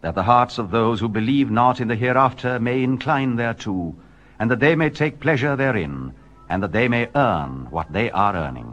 that the hearts of those who believe not in the hereafter may incline thereto, and that they may take pleasure therein, and that they may earn what they are earning.